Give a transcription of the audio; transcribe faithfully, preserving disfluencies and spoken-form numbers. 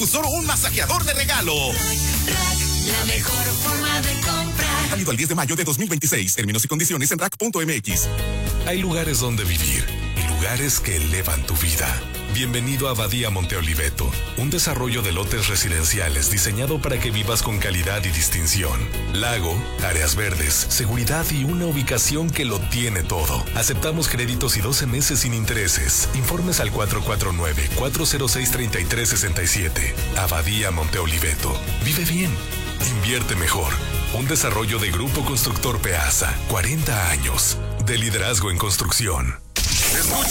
difusor o un masajeador de regalo. Rack, Rack, la mejor forma de comprar. Válido al diez de mayo de dos mil veintiséis. Términos y condiciones en rack punto m x. Hay lugares donde vivir y lugares que elevan tu vida. Bienvenido a Abadía Monte Oliveto, un desarrollo de lotes residenciales diseñado para que vivas con calidad y distinción. Lago, áreas verdes, seguridad y una ubicación que lo tiene todo. Aceptamos créditos y doce meses sin intereses. Informes al cuatro cuatro nueve, cuatro cero seis, tres tres seis siete. Abadía Monte Oliveto. Vive bien. Invierte mejor. Un desarrollo de Grupo Constructor Peasa. cuarenta años de liderazgo en construcción. Escucha